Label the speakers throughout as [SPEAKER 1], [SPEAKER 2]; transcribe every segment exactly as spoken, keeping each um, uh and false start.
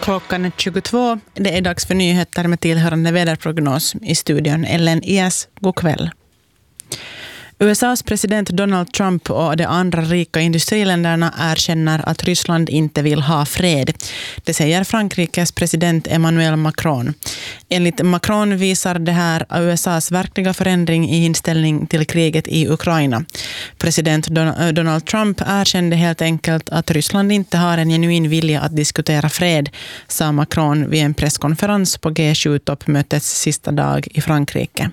[SPEAKER 1] Klockan är tjugotvå. Det är dags för nyheter med tillhörande väderprognos. I studion Ellen Ias. God kväll. U S A:s president Donald Trump och de andra rika industriländerna erkänner att Ryssland inte vill ha fred. Det säger Frankrikes president Emmanuel Macron. Enligt Macron visar det här U S A:s verkliga förändring i inställning till kriget i Ukraina. President Don- Donald Trump erkände helt enkelt att Ryssland inte har en genuin vilja att diskutera fred, sa Macron vid en presskonferens på G sju-toppmötets sista dag i Frankrike.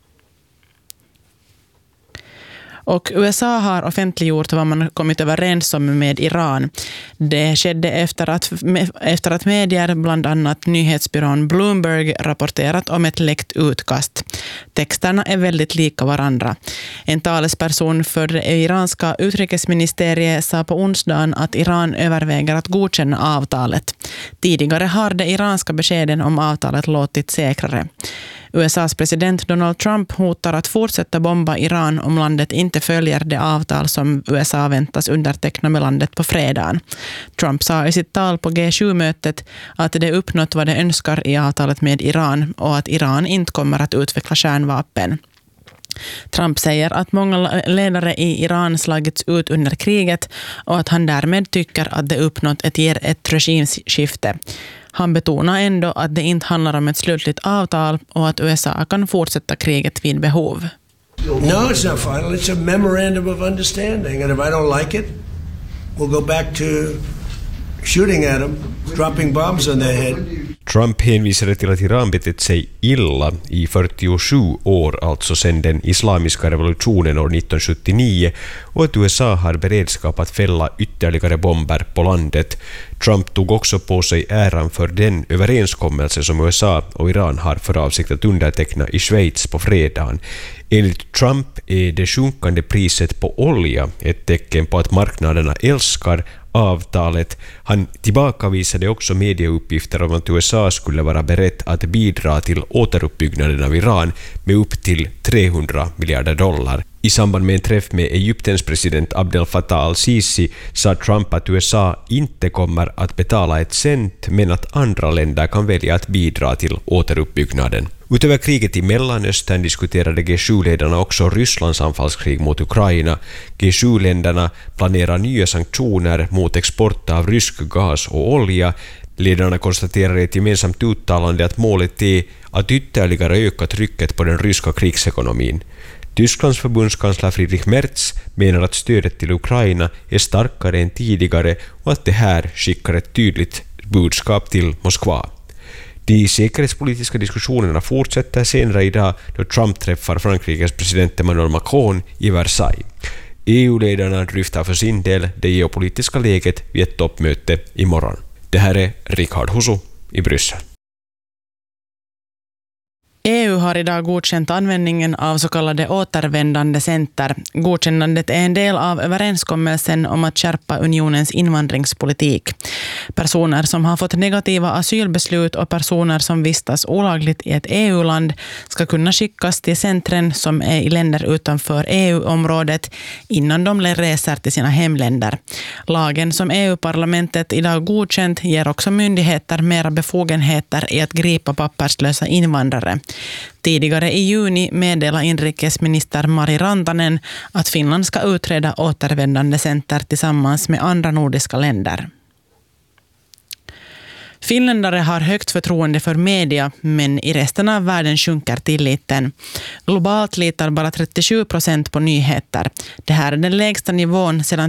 [SPEAKER 1] Och U S A har offentliggjort vad man kommit överens om med Iran. Det skedde efter att, efter att medier, bland annat nyhetsbyrån Bloomberg, rapporterat om ett läckt utkast. Texterna är väldigt lika varandra. En talesperson för det iranska utrikesministeriet sa på onsdagen att Iran överväger att godkänna avtalet. Tidigare har de iranska beskeden om avtalet låtit säkrare. U S A:s president Donald Trump hotar att fortsätta bomba Iran om landet inte följer det avtal som U S A väntas underteckna med landet på fredagen. Trump sa i sitt tal på G sju-mötet att det uppnått vad det önskar i avtalet med Iran och att Iran inte kommer att utveckla kärnvapen. Trump säger att många ledare i Iran slagits ut under kriget och att han därmed tycker att det uppnått ett, ett regimskifte. Han betonar ändå att det inte handlar om ett slutligt avtal och att U S A kan fortsätta kriget vid behov.
[SPEAKER 2] No, it's not final. It's a memorandum of understanding. And if I don't like it, we'll go back to shooting at them, dropping bombs on their head.
[SPEAKER 3] Trump hänvisade till att Iran betett sig illa i fyrtiosju år, alltså sedan den islamiska revolutionen år nittonhundrasjuttionio, och att U S A har beredskap att fälla ytterligare bomber på landet. Trump tog också på sig äran för den överenskommelse som U S A och Iran har för avsikt att underteckna i Schweiz på fredagen. Enligt Trump är det sjunkande priset på olja ett tecken på att marknaderna älskar avtalet. Han tillbakavisade också medieuppgifter om att U S A skulle vara berett att bidra till återuppbyggnaden av Iran med upp till trehundra miljarder dollar. I samband med en träff med Egyptens president Abdel Fattah al-Sisi sa Trump att U S A inte kommer att betala ett cent, men att andra länder kan välja att bidra till återuppbyggnaden. Utöver kriget i Mellanöstern diskuterade G sju-ledarna också Rysslands anfallskrig mot Ukraina. G sju-länderna planerar nya sanktioner mot export av rysk gas och olja. Ledarna konstaterar i ett gemensamt uttalande att målet är att ytterligare öka trycket på den ryska krigsekonomin. Tysklands förbundskansler Friedrich Merz menar att stödet till Ukraina är starkare än tidigare och att det här skickar ett tydligt budskap till Moskva. De säkerhetspolitiska diskussionerna fortsätter senare idag då Trump träffar Frankrikes president Emmanuel Macron i Versailles. E U-ledarna dryftar för sin del det geopolitiska läget vid ett toppmöte imorgon. Det här är Richard Husu i Bryssel.
[SPEAKER 1] E U har idag godkänt användningen av så kallade återvändande center. Godkännandet är en del av överenskommelsen om att skärpa unionens invandringspolitik. Personer som har fått negativa asylbeslut och personer som vistas olagligt i ett E U-land ska kunna skickas till centren som är i länder utanför E U-området innan de reser till sina hemländer. Lagen som E U-parlamentet idag godkänt ger också myndigheter mera befogenheter i att gripa papperslösa invandrare. Tidigare i juni meddelade inrikesminister Mari Rantanen att Finland ska utreda återvändande center tillsammans med andra nordiska länder. Finländare har högt förtroende för media, men i resten av världen sjunker tilliten. Globalt litar bara trettiosju procent på nyheter. Det här är den lägsta nivån sedan